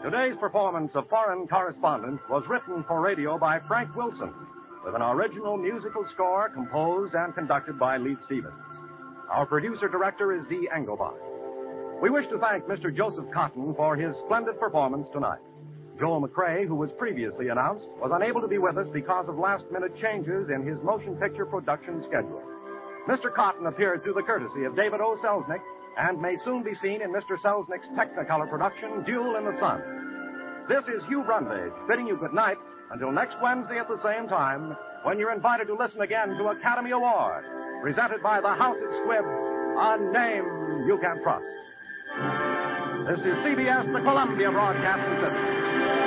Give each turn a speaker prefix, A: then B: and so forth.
A: Today's performance of Foreign Correspondent was written for radio by Frank Wilson, with an original musical score composed and conducted by Leith Stevens. Our producer-director is Dee Engelbach. We wish to thank Mr. Joseph Cotton for his splendid performance tonight. Joel McCrae, who was previously announced, was unable to be with us because of last-minute changes in his motion picture production schedule. Mr. Cotton appeared through the courtesy of David O. Selznick and may soon be seen in Mr. Selznick's Technicolor production, Duel in the Sun. This is Hugh Brundage bidding you good night until next Wednesday at the same time, when you're invited to listen again to Academy Award, presented by the House of Squibb, a name you can trust. This is CBS, the Columbia Broadcasting System.